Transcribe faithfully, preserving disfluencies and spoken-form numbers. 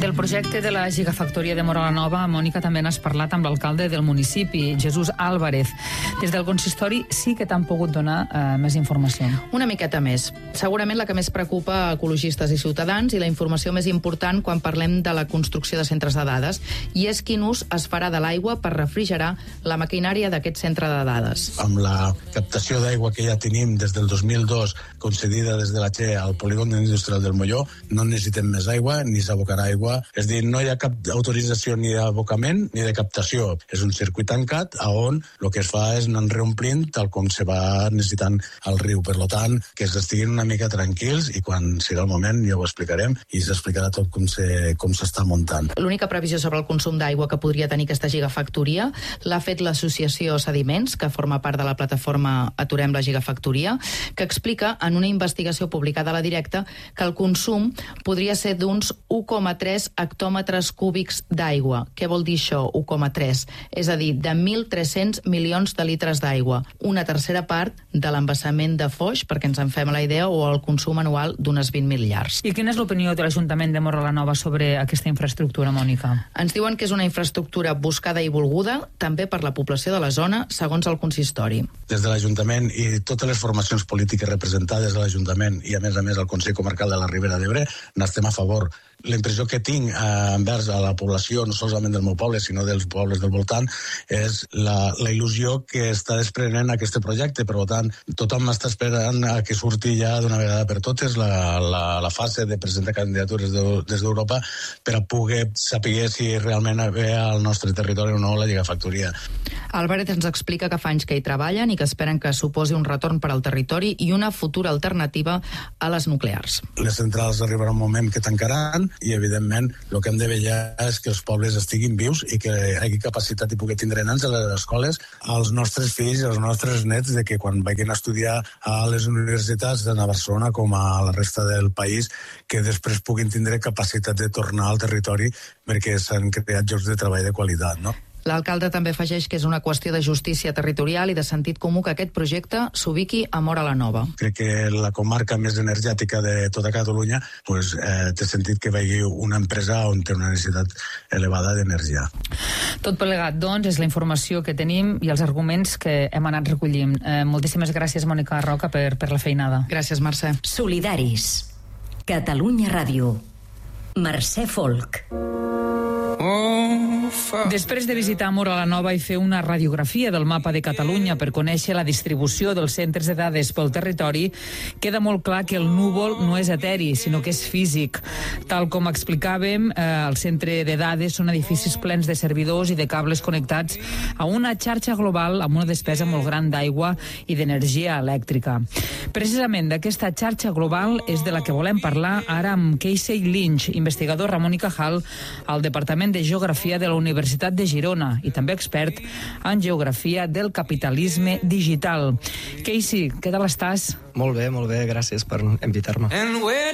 Del projecte de la gigafactoria de Móra la Nova, Mònica, també n'has parlat amb l'alcalde del municipi, Jesús Álvarez. Des del consistori sí que t'han pogut donar eh, més informació. Una miqueta més. Segurament la que més preocupa a ecologistes i ciutadans i la informació més important quan parlem de la construcció de centres de dades, i és quin ús es farà de l'aigua per refrigerar la maquinària d'aquest centre de dades. Amb la captació d'aigua que ja tenim des del dos mil dos, concedida des de la Che al polígon industrial del Molló, no necessitem més aigua ni s'abocarà aigua. És a dir, no hi ha cap autorització ni d'abocament ni de captació. És un circuit tancat on el que es fa és anar reomplint tal com se va necessitant el riu. Per tant, que s'estiguin una mica tranquils i quan sigui el moment ja ho explicarem i s'explicarà tot com se, com s'està muntant. L'única previsió sobre el consum d'aigua que podria tenir aquesta gigafactoria l'ha fet l'associació Sediments, que forma part de la plataforma Aturem la Gigafactoria, que explica en una investigació publicada a La Directa que el consum podria ser d'uns u coma tres hectòmetres cúbics d'aigua. Què vol dir això, u coma tres? És a dir, de mil tres-cents milions de litres d'aigua. Una tercera part de l'embassament de Foix, perquè ens en fem la idea, o el consum anual d'unes vint mil llars. I quina és l'opinió de l'Ajuntament de Móra la Nova sobre aquesta infraestructura, Mònica? Ens diuen que és una infraestructura buscada i volguda també per la població de la zona, segons el consistori. Des de l'Ajuntament i totes les formacions polítiques representades a l'Ajuntament i a més a més al Consell Comarcal de la Ribera d'Ebre n'estem a favor. La impressió que tinc eh, envers a la població, no solament del meu poble, sinó dels pobles del voltant, és la, la il·lusió que està desprenent aquest projecte. Per tant, tothom està esperant a que surti ja d'una vegada per totes la, la, la fase de presentar candidatures de, des d'Europa per a poder saber si realment ve al nostre territori o no la gigafactoria. Álvarez ens explica que fa anys que hi treballen i que esperen que suposi un retorn per al territori i una futura alternativa a les nuclears. Les centrals arribarà un moment que tancaran i, evidentment, el que hem de vetllar és que els pobles estiguin vius i que hi hagi capacitat i pugui tindre nens a les escoles, als nostres fills i als nostres nets, de que quan vagin a estudiar a les universitats tant a Barcelona com a la resta del país, que després puguin tindre capacitat de tornar al territori perquè s'han creat llocs de treball de qualitat, no? L'alcalde també afegeix que és una qüestió de justícia territorial i de sentit comú que aquest projecte s'ubiqui a Móra la Nova. Crec que la comarca més energètica de tota Catalunya pues, eh, té sentit que vegi una empresa on té una necessitat elevada d'energia. Tot plegat, doncs, és la informació que tenim i els arguments que hem anat recollint. Eh, moltíssimes gràcies, Mònica Roca, per, per la feinada. Gràcies, Mercè. Solidaris. Catalunya Ràdio. Mercè Folk. Després de visitar Móra la Nova i fer una radiografia del mapa de Catalunya per conèixer la distribució dels centres de dades pel territori, queda molt clar que el núvol no és eteri, sinó que és físic. Tal com explicàvem, eh, el centre de dades són edificis plens de servidors i de cables connectats a una xarxa global amb una despesa molt gran d'aigua i d'energia elèctrica. Precisament d'aquesta xarxa global és de la que volem parlar ara amb Casey Lynch, investigador Ramon i Cajal al Departament de Geografia de la Universitat de Girona i també expert en geografia del capitalisme digital. Casey, què tal estàs? Molt bé, molt bé, gràcies per invitar-me.